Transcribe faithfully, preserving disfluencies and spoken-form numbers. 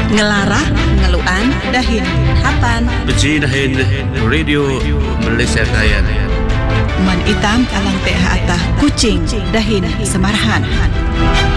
Ngelarah, ngeluan, dahin, hapan. Beci dahin Radio Malaysia Kayan. Man itam alang teh atah kucing, dahin, semarahan.